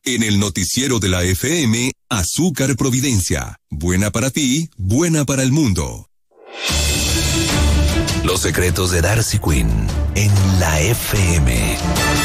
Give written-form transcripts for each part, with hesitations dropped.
En el noticiero de la FM, Azúcar Providencia. Buena para ti, buena para el mundo. Los secretos de Darcy Quinn en la FM.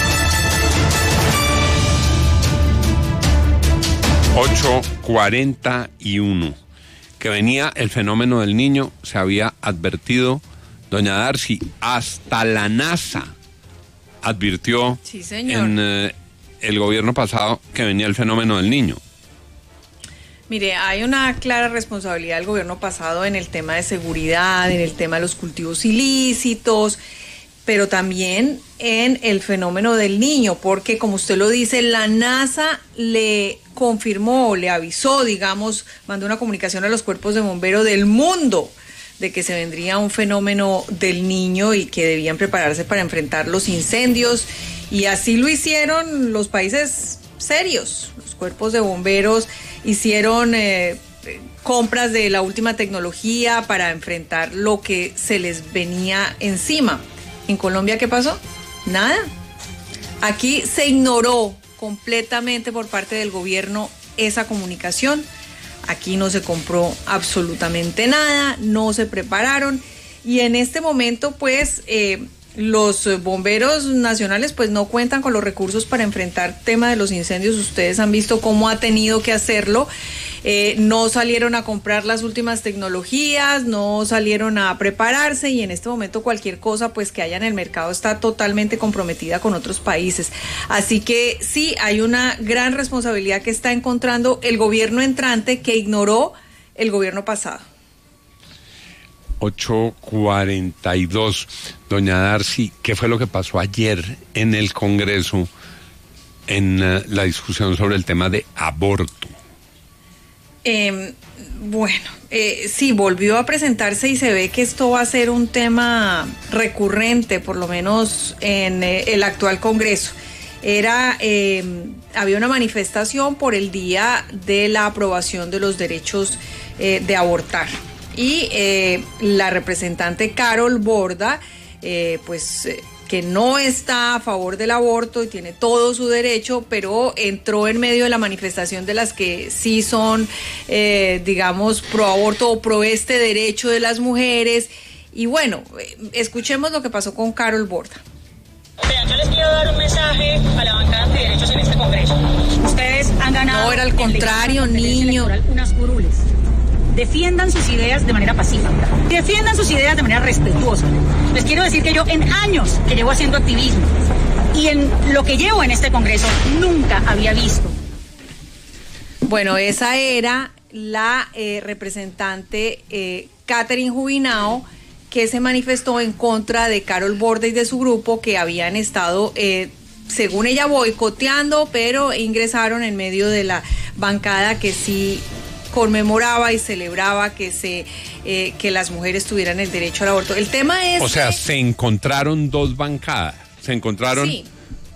8:41. Que venía el fenómeno del niño, se había advertido, doña Darcy, hasta la NASA advirtió sí, señor. en el gobierno pasado que venía el fenómeno del niño. Mire, hay una clara responsabilidad del gobierno pasado en el tema de seguridad, en el tema de los cultivos ilícitos, pero también en el fenómeno del niño, porque como usted lo dice, la NASA le confirmó, le avisó, digamos, mandó una comunicación a los cuerpos de bomberos del mundo de que se vendría un fenómeno del niño y que debían prepararse para enfrentar los incendios, y así lo hicieron los países serios. Los cuerpos de bomberos hicieron compras de la última tecnología para enfrentar lo que se les venía encima. ¿En Colombia qué pasó? Nada. Aquí se ignoró completamente por parte del gobierno esa comunicación. Aquí no se compró absolutamente nada, no se prepararon, y en este momento pues los bomberos nacionales pues no cuentan con los recursos para enfrentar el tema de los incendios. Ustedes han visto cómo ha tenido que hacerlo. No salieron a comprar las últimas tecnologías, no salieron a prepararse, y en este momento cualquier cosa pues que haya en el mercado está totalmente comprometida con otros países. Así que sí, hay una gran responsabilidad que está encontrando el gobierno entrante, que ignoró el gobierno pasado. 8:42. Doña Darcy, ¿qué fue lo que pasó ayer en el Congreso en la discusión sobre el tema de aborto? Sí, volvió a presentarse y se ve que esto va a ser un tema recurrente, por lo menos en el actual Congreso. Había una manifestación por el día de la aprobación de los derechos de abortar. Y la representante Carol Borda, que no está a favor del aborto y tiene todo su derecho, pero entró en medio de la manifestación de las que sí son, digamos, pro aborto o pro este derecho de las mujeres. Y bueno, escuchemos lo que pasó con Carol Borda. Vean, yo les quiero dar un mensaje a la bancada de derechos en este Congreso. Ustedes han ganado. No, era al contrario, niño. Unas curules. Defiendan sus ideas de manera pacífica, defiendan sus ideas de manera respetuosa. Les quiero decir que yo en años que llevo haciendo activismo y en lo que llevo en este Congreso nunca había visto. Bueno, esa era la representante Catherine Jubinao, que se manifestó en contra de Carol Borda y de su grupo, que habían estado, según ella, boicoteando, pero ingresaron en medio de la bancada que sí conmemoraba y celebraba que las mujeres tuvieran el derecho al aborto. El tema es... O sea, se encontraron dos bancadas. Se encontraron sí,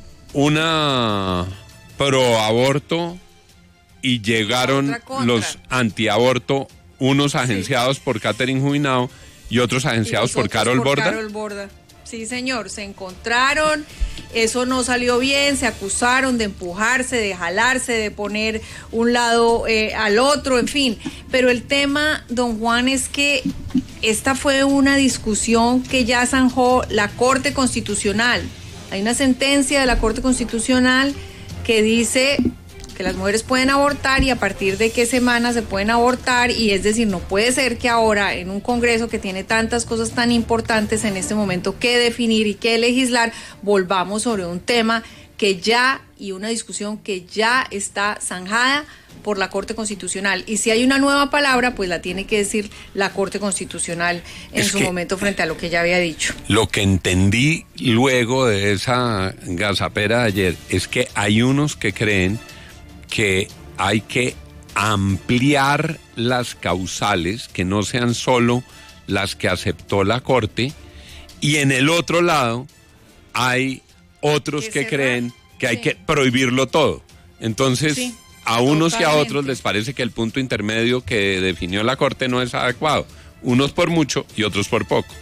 una pro aborto y llegaron los antiaborto, unos agenciados por Catherine Jubinao y otros agenciados por Carol Borda. Sí, señor, se encontraron, eso no salió bien, se acusaron de empujarse, de jalarse, de poner un lado al otro, en fin. Pero el tema, don Juan, es que esta fue una discusión que ya zanjó la Corte Constitucional. Hay una sentencia de la Corte Constitucional que dice que las mujeres pueden abortar y a partir de qué semana se pueden abortar, y es decir, no puede ser que ahora en un Congreso que tiene tantas cosas tan importantes en este momento que definir y que legislar, volvamos sobre un tema que ya, y una discusión que ya está zanjada por la Corte Constitucional, y si hay una nueva palabra, pues la tiene que decir la Corte Constitucional en su momento frente a lo que ya había dicho. Lo que entendí luego de esa gazapera de ayer es que hay unos que creen que hay que ampliar las causales, que no sean solo las que aceptó la Corte, y en el otro lado hay otros que creen que hay que prohibirlo todo. Entonces, a unos y a otros les parece que el punto intermedio que definió la Corte no es adecuado. Unos por mucho y otros por poco.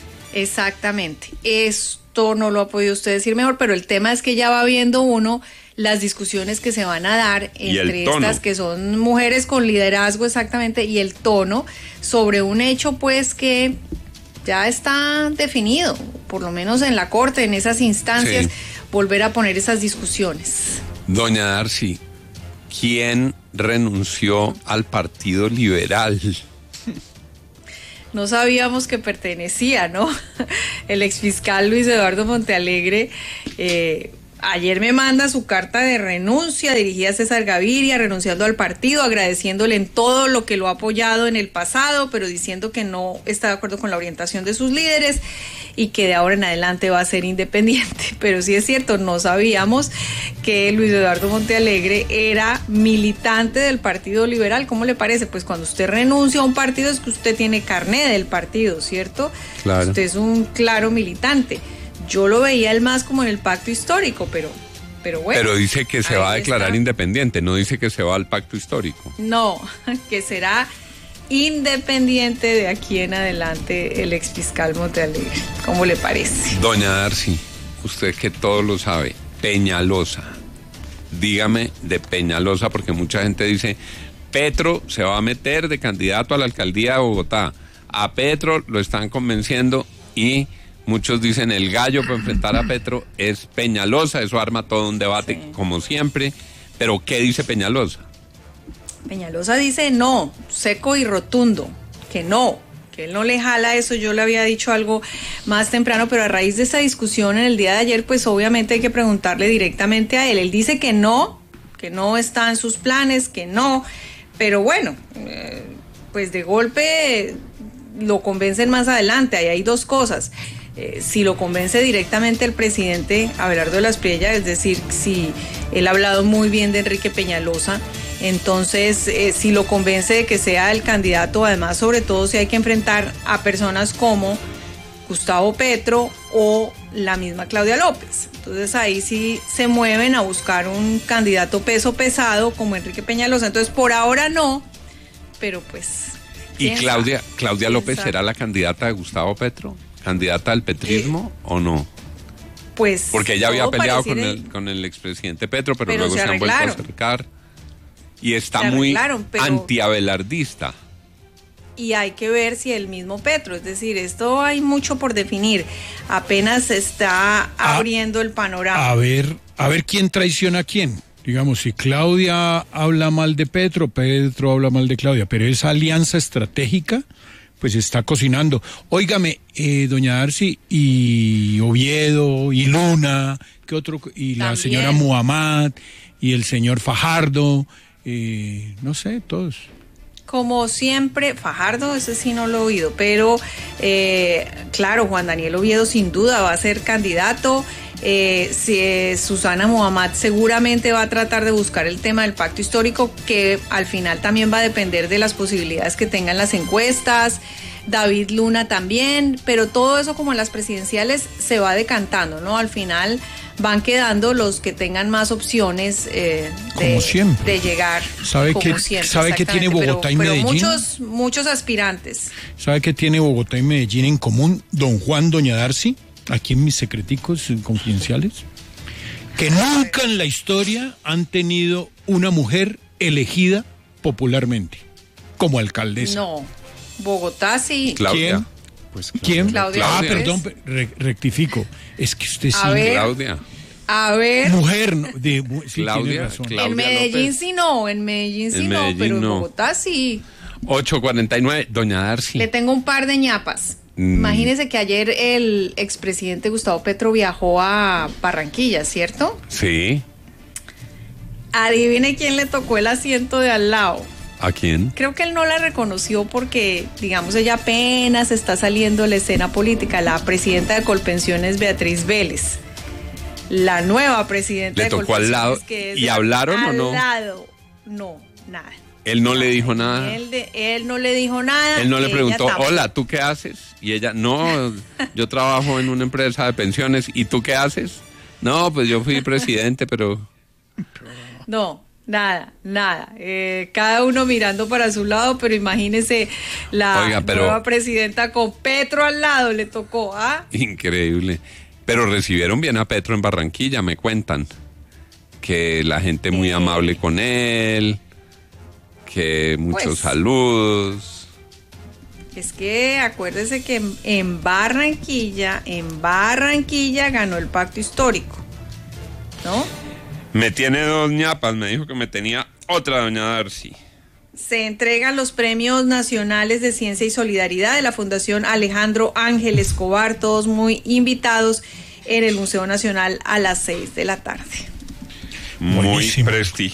Exactamente. Esto no lo ha podido usted decir mejor, pero el tema es que ya va viendo uno las discusiones que se van a dar entre tono. estas que son mujeres con liderazgo exactamente, y el tono sobre un hecho pues que ya está definido, por lo menos en la Corte, en esas instancias, Sí. volver a poner esas discusiones. Doña Darcy, ¿quién renunció al Partido Liberal? No sabíamos que pertenecía, ¿no? El exfiscal Luis Eduardo Montealegre ayer me manda su carta de renuncia dirigida a César Gaviria, renunciando al partido, agradeciéndole en todo lo que lo ha apoyado en el pasado, pero diciendo que no está de acuerdo con la orientación de sus líderes y que de ahora en adelante va a ser independiente. Pero sí es cierto, no sabíamos que Luis Eduardo Montealegre era militante del Partido Liberal. ¿Cómo le parece? Pues cuando usted renuncia a un partido es que usted tiene carné del partido, ¿cierto? Claro. Usted es un claro militante. Yo lo veía él más como en el pacto histórico, pero bueno. Pero dice que se ahí va a declarar está. independiente, no dice que se va al pacto histórico. No, que será independiente de aquí en adelante el exfiscal Montealegre. ¿Cómo le parece? Doña Darcy, usted que todo lo sabe, Peñalosa. Dígame de Peñalosa, porque mucha gente dice, Petro se va a meter de candidato a la alcaldía de Bogotá. A Petro lo están convenciendo y muchos dicen el gallo para enfrentar a Petro es Peñalosa. Eso arma todo un debate, Sí. como siempre. Pero ¿qué dice Peñalosa? Peñalosa dice no, seco y rotundo, que él no le jala eso. Yo le había dicho algo más temprano, pero a raíz de esa discusión en el día de ayer, pues obviamente hay que preguntarle directamente a él. Él dice que no está en sus planes, que no, pero bueno, pues de golpe lo convencen más adelante. Ahí hay dos cosas. Si lo convence directamente el presidente Abelardo de las Priella, es decir, si él ha hablado muy bien de Enrique Peñalosa, entonces si lo convence de que sea el candidato, además sobre todo si hay que enfrentar a personas como Gustavo Petro o la misma Claudia López. Entonces ahí sí se mueven a buscar un candidato peso pesado como Enrique Peñalosa. Entonces por ahora no, pero pues... ¿Y ¿quién Claudia sabe? López ¿Quién será sabe? la candidata de Gustavo Petro? ¿Candidata al petrismo o no? Pues Porque ella había todo peleado pareciera- con el expresidente Petro, pero Pero luego se se han vuelto a arreglaron. acercar. Y está Se muy arreglaron, pero- antiabelardista. Y hay que ver si el mismo Petro, es decir, esto hay mucho por definir. Apenas se está abriendo el panorama. A ver quién traiciona a quién. Digamos, si Claudia habla mal de Petro, Petro habla mal de Claudia, pero esa alianza estratégica pues está cocinando. Óigame, doña Darcy, y Oviedo, y Luna, ¿qué otro? Y la También. señora Muhammad, y el señor Fajardo, no sé, todos. Como siempre, Fajardo, ese sí no lo he oído, pero claro, Juan Daniel Oviedo sin duda va a ser candidato. Susana Muhammad seguramente va a tratar de buscar el tema del pacto histórico, que al final también va a depender de las posibilidades que tengan las encuestas. David Luna también, pero todo eso como en las presidenciales se va decantando, ¿no? Al final van quedando los que tengan más opciones Como siempre. de llegar. ¿Sabe como qué- siempre, sabe qué tiene exactamente, Bogotá y pero Medellín? muchos aspirantes. ¿Sabe qué tiene Bogotá y Medellín en común, don Juan, doña Darcy? Aquí en mis secreticos confidenciales. Que nunca en la historia han tenido una mujer elegida popularmente como alcaldesa. No, Bogotá sí. Claudia. ¿Quién? Pues ¿Quién? Claudia Ah, López. perdón, rectifico. Es que usted sí. A ver. Claudia. A ver, Mujer, no, sí, Claudia, tiene razón. Claudia en Medellín López. sí no, en Medellín sí En no, Medellín pero en no. Bogotá sí. 8:49, doña Darcy. Le tengo un par de ñapas. Imagínese que ayer el expresidente Gustavo Petro viajó a Barranquilla, ¿cierto? Sí. Adivine quién le tocó el asiento de al lado. ¿A quién? Creo que él no la reconoció porque, digamos, ella apenas está saliendo de la escena política. La presidenta de Colpensiones, Beatriz Vélez. La nueva presidenta ¿Le de tocó al Colpensiones. lado? Que es ¿Y hablaron o no? Al lado. No, nada. Él no le dijo nada. Él no le dijo nada. Él no le ella preguntó, tampoco. hola, ¿tú qué haces? Y ella, no, yo trabajo en una empresa de pensiones. ¿Y tú qué haces? No, pues yo fui presidente, pero... No, nada. Cada uno mirando para su lado, pero imagínese la Oiga, pero- nueva presidenta con Petro al lado, le tocó, ¿ah? Increíble. Pero recibieron bien a Petro en Barranquilla, me cuentan. que la gente muy amable con él, que muchos Pues, saludos. Es que acuérdese que en Barranquilla ganó el pacto histórico, ¿no? Me tiene 2 ñapas, me dijo que me tenía otra doña Darcy. Se entregan los premios nacionales de ciencia y solidaridad de la Fundación Alejandro Ángel Escobar, todos muy invitados en el Museo Nacional a las 6 de la tarde. Muy Buenísimo. prestigioso.